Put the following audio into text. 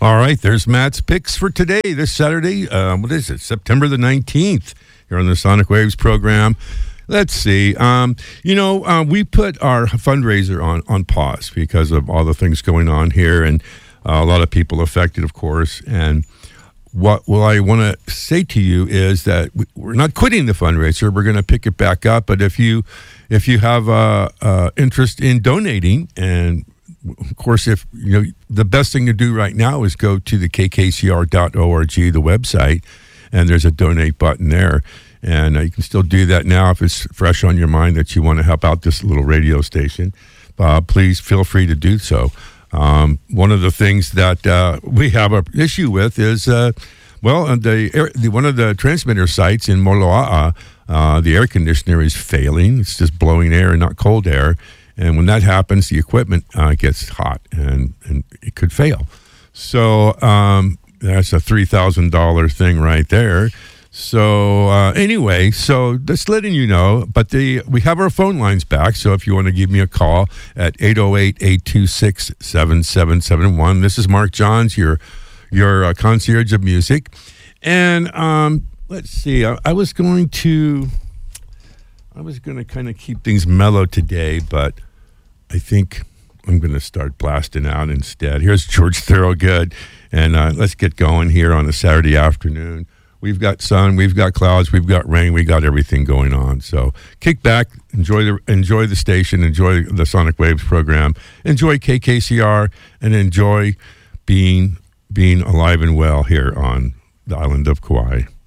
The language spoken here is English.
All right, there's Matt's picks for today, this Saturday. What is it? September the 19th here on the Sonic Waves program. Let's see. We put our fundraiser on pause because of all the things going on here and a lot of people affected, of course. And what I want to say to you is that we're not quitting the fundraiser. We're going to pick it back up. But if you have interest in donating, and of course, the best thing to do right now is go to the kkcr.org, the website, and there's a donate button there. And you can still do that now if it's fresh on your mind that you want to help out this little radio station. Please feel free to do so. One of the things that we have an issue with is, one of the transmitter sites in Moloa'a, the air conditioner is failing. It's just blowing air and not cold air. And when that happens, the equipment gets hot and it could fail. So that's a $3,000 thing right there. So anyway, so just letting you know, but we have our phone lines back. So if you want to give me a call at 808-826-7771. This is Mark Johns, your concierge of music. And let's see, I was going to kind of keep things mellow today, but I think I'm going to start blasting out instead. Here's George Thorogood, and let's get going here on a Saturday afternoon. We've got sun, we've got clouds, we've got rain, we got everything going on. So kick back, enjoy the station, enjoy the Sonic Waves program, enjoy KKCR, and enjoy being alive and well here on the island of Kauai.